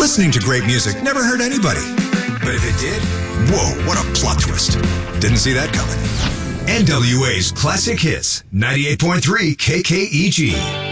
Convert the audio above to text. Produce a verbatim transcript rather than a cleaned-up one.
Listening to great music never hurt anybody. But if it did, whoa, what a plot twist. Didn't see that coming. N W A's Classic Hits, ninety-eight point three K K E G.